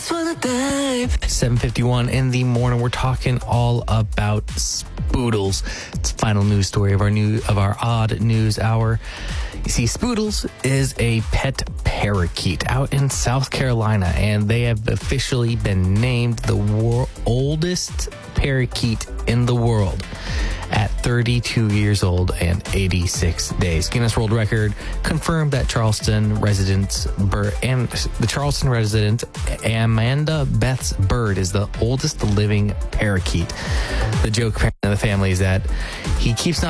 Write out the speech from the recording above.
7:51 in the morning. We're talking all about Spoodles. It's the final news story of our odd news hour. You see, Spoodles is a pet parakeet out in South Carolina, and they have officially been named the oldest parakeet in the world at 32 years old and 86 days. Guinness World Record confirmed that the Charleston resident Amanda Beth's bird is the oldest living parakeet. The joke of the family is that he keeps not